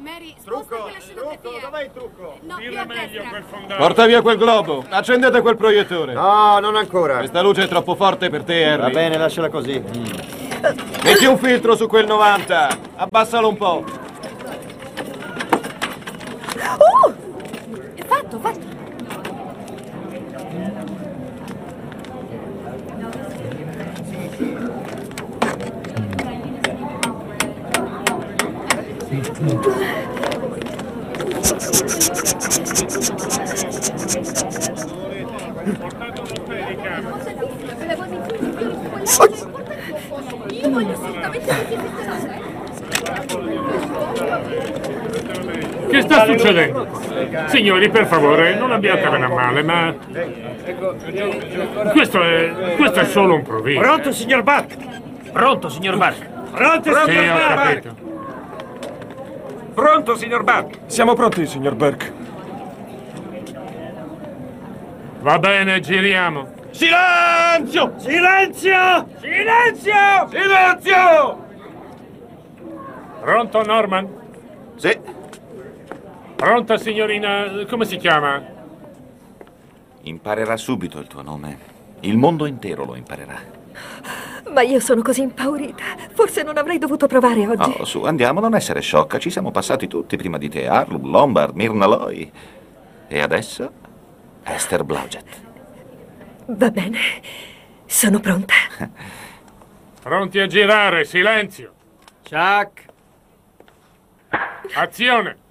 Mary, sposta quella scenografia. Dov'è il trucco? No, più Dire a meglio destra. per fondare. Porta via quel globo. Accendete quel proiettore. No, non ancora. Questa luce è troppo forte per te, Harry. Va bene, lasciala così. Metti un filtro su quel 90. Abbassalo un po'. È fatto, fatto. Portate uno Steadicam. Io voglio assolutamente Che sta succedendo? Signori, per favore, non abbiatevene a male, ma... Questo è solo un provino. Pronto, signor Bark? Pronto, signor Bark? Pronto, Sì, signor ho Bark? capito. Pronto, signor Bark? Siamo pronti, signor Burke. Va bene, giriamo. Silenzio! Silenzio! Silenzio! Silenzio! Pronto, Norman? Sì. Pronta, signorina... come si chiama? Imparerà subito il tuo nome. Il mondo intero lo imparerà. Ma io sono così impaurita. Forse non avrei dovuto provare oggi. Oh, su, andiamo, non essere sciocca. Ci siamo passati tutti prima di te. Harlow, Lombard, Myrna Loy. E adesso Esther Blodgett. Va bene. Sono pronta. Pronti a girare, silenzio. Chuck. Azione.